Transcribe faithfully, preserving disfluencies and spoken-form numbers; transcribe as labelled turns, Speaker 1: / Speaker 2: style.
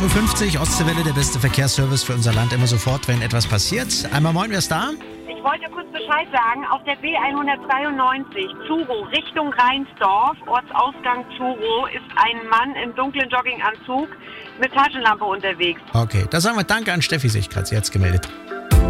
Speaker 1: sechs Uhr fünfzig, Ostseewelle, der beste Verkehrsservice für unser Land, immer sofort, wenn etwas passiert. Einmal moin, wer ist da?
Speaker 2: Ich wollte kurz Bescheid sagen, auf der B hundertzweiundneunzig, Zuro, Richtung Rheinsdorf, Ortsausgang Zuro, ist ein Mann im dunklen Jogginganzug mit Taschenlampe unterwegs.
Speaker 1: Okay, da sagen wir Danke an Steffi Sichkratz, sie hat's gemeldet.